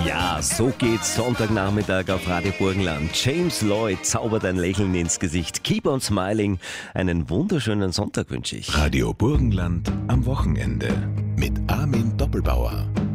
Ja, so geht's Sonntagnachmittag auf Radio Burgenland. James Lloyd zaubert ein Lächeln ins Gesicht. Keep on smiling. Einen wunderschönen Sonntag wünsche ich. Radio Burgenland am Wochenende mit Armin Doppelbauer.